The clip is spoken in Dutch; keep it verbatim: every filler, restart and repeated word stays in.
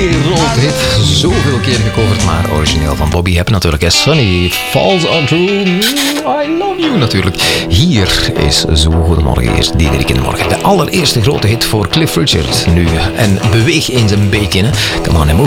wereldhit. Zoveel keer gecoverd, maar origineel van Bobby Hebb natuurlijk. Sunny Falls on True. I love you natuurlijk. Hier is Zo Goedemorgen, eerst Diederik in de Morgen. De allereerste grote hit voor Cliff Richard nu. En beweeg eens een beetje. Hè. Come on,